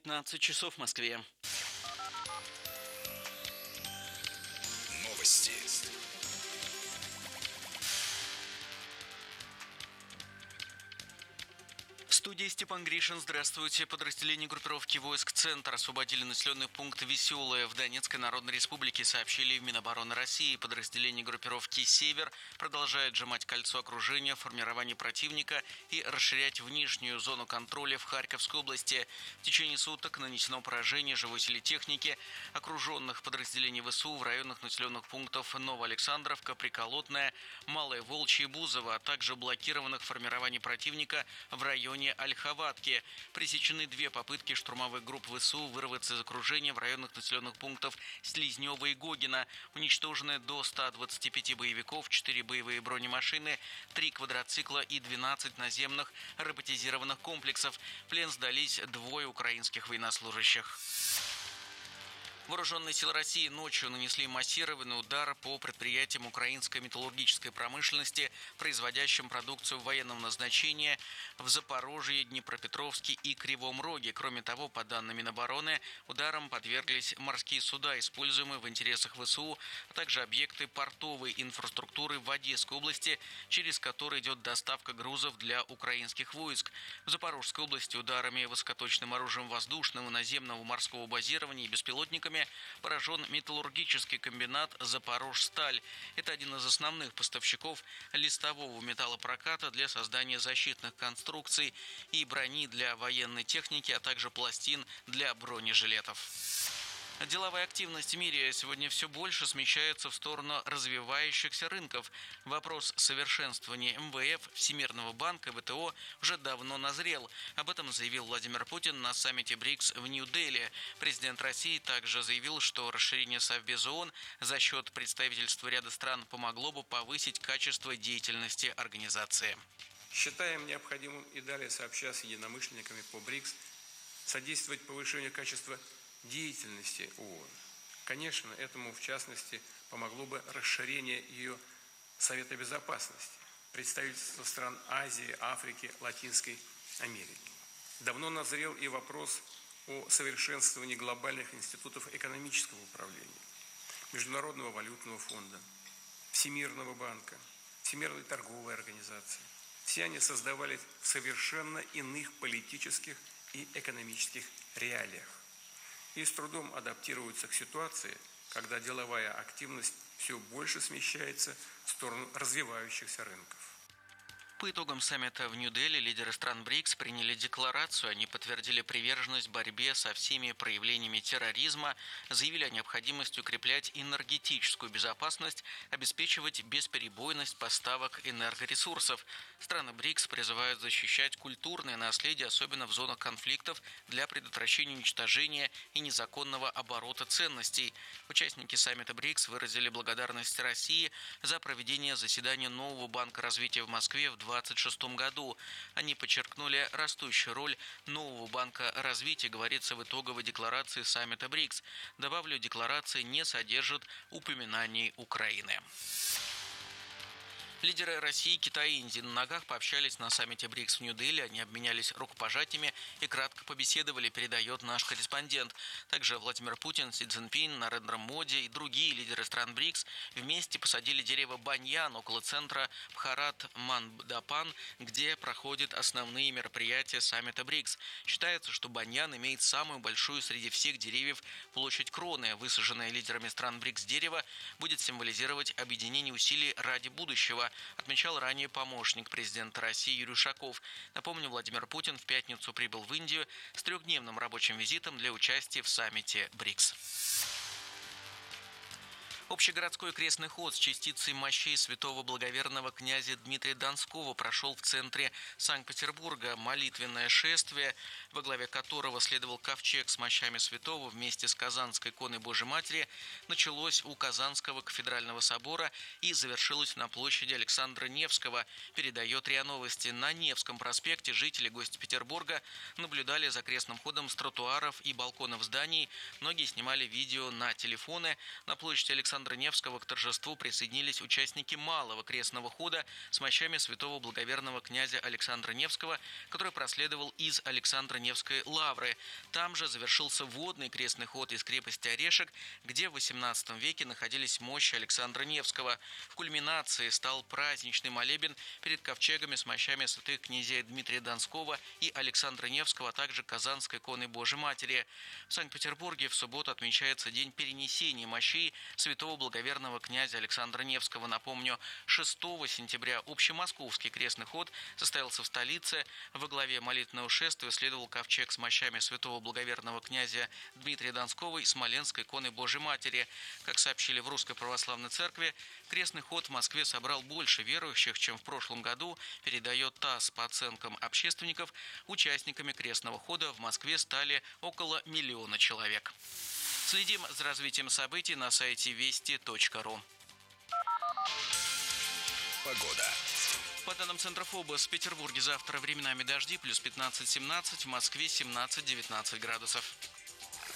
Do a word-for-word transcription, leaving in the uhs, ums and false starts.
пятнадцать часов в Москве. Новости. В студии Степан Гришин. Здравствуйте. Подразделения группировки войск «Центр» освободили населенный пункт Веселое в Донецкой Народной Республике, сообщили в Минобороны России. Подразделения группировки «Север» продолжают сжимать кольцо окружения, формирование противника и расширять внешнюю зону контроля в Харьковской области. В течение суток нанесено поражение живой силе техники окруженных подразделений ВСУ в районах населенных пунктов Новоалександровка, Приколотная, Малая Волчья и Бузово, а также блокированных формирований противника в районе Ольховатки. Пресечены две попытки штурмовых групп ВСУ вырваться из окружения в районах населенных пунктов Слизнева и Гогина. Уничтожены до ста двадцати пяти боевиков, четыре боевые бронемашины, три квадроцикла и двенадцать наземных роботизированных комплексов. В плен сдались двое украинских военнослужащих. Вооруженные силы России ночью нанесли массированный удар по предприятиям украинской металлургической промышленности, производящим продукцию военного назначения в Запорожье, Днепропетровске и Кривом Роге. Кроме того, по данным Минобороны, ударом подверглись морские суда, используемые в интересах ВСУ, а также объекты портовой инфраструктуры в Одесской области, через которые идет доставка грузов для украинских войск. В Запорожской области ударами высокоточным оружием воздушного, наземного, морского базирования и беспилотниками поражен металлургический комбинат «Запорожсталь». Это один из основных поставщиков листового металлопроката для создания защитных конструкций и брони для военной техники, а также пластин для бронежилетов. Деловая активность в мире сегодня все больше смещается в сторону развивающихся рынков. Вопрос совершенствования эм вэ эф, Всемирного банка и вэ тэ о уже давно назрел. Об этом заявил Владимир Путин на саммите БРИКС в Нью-Дели. Президент России также заявил, что расширение Совбеза ООН за счет представительства ряда стран помогло бы повысить качество деятельности организации. Считаем необходимым и далее сообща с единомышленниками по БРИКС содействовать повышению качества деятельности ООН. Конечно, этому в частности помогло бы расширение ее Совета Безопасности, представительства стран Азии, Африки, Латинской Америки. Давно назрел и вопрос о совершенствовании глобальных институтов экономического управления, Международного валютного фонда, Всемирного банка, Всемирной торговой организации. Все они создавались в совершенно иных политических и экономических реалиях и с трудом адаптируются к ситуации, когда деловая активность все больше смещается в сторону развивающихся рынков. По итогам саммита в Нью-Дели лидеры стран БРИКС приняли декларацию. Они подтвердили приверженность борьбе со всеми проявлениями терроризма, заявили о необходимости укреплять энергетическую безопасность, обеспечивать бесперебойность поставок энергоресурсов. Страны БРИКС призывают защищать культурное наследие, особенно в зонах конфликтов, для предотвращения уничтожения и незаконного оборота ценностей. Участники саммита БРИКС выразили благодарность России за проведение заседания нового банка развития в Москве в две тысячи двадцать шестом году. Они подчеркнули растущую роль нового банка развития, говорится в итоговой декларации саммита БРИКС. Добавлю, декларация не содержит упоминаний Украины. Лидеры России, Китая и Индии на ногах пообщались на саммите БРИКС в Нью-Дели. Они обменялись рукопожатиями и кратко побеседовали, передает наш корреспондент. Также Владимир Путин, Си Цзиньпин, Нарендра Моди и другие лидеры стран БРИКС вместе посадили дерево баньян около центра Бхарат-Мандапан, где проходят основные мероприятия саммита БРИКС. Считается, что баньян имеет самую большую среди всех деревьев площадь кроны. Высаженное лидерами стран БРИКС дерево будет символизировать объединение усилий ради будущего, отмечал ранее помощник президента России Юрий Ушаков. Напомню, Владимир Путин в пятницу прибыл в Индию с трехдневным рабочим визитом для участия в саммите БРИКС. Общегородской крестный ход с частицей мощей святого благоверного князя Дмитрия Донского прошел в центре Санкт-Петербурга. Молитвенное шествие, во главе которого следовал ковчег с мощами святого вместе с Казанской иконой Божией Матери, началось у Казанского кафедрального собора и завершилось на площади Александра Невского, передает РИА Новости. На Невском проспекте жители гости Петербурга наблюдали за крестным ходом с тротуаров и балконов зданий. Многие снимали видео на телефоны. На площади Александра Александра Невского к торжеству присоединились участники малого крестного хода с мощами святого благоверного князя Александра Невского, который проследовал из Александро-Невской лавры. Там же завершился водный крестный ход из крепости Орешек, где в восемнадцатом веке находились мощи Александра Невского. В кульминации стал праздничный молебен перед ковчегами с мощами святых князей Дмитрия Донского и Александра Невского, а также Казанской иконы Божией Матери. В Санкт-Петербурге в субботу отмечается день перенесения мощей святого благоверного князя Александра Невского. Напомню, шестого сентября общемосковский крестный ход состоялся в столице. Во главе молитвенного шествия следовал ковчег с мощами святого благоверного князя Дмитрия Донского и Смоленской иконы Божией Матери. Как сообщили в Русской Православной Церкви, крестный ход в Москве собрал больше верующих, чем в прошлом году, передает ТАСС. По оценкам общественников, участниками крестного хода в Москве стали около миллиона человек. Следим за развитием событий на сайте вести точка ру. Погода. По данным Центра ФОБОС, в Петербурге завтра временами дожди, плюс пятнадцать-семнадцать, в Москве семнадцать-девятнадцать градусов.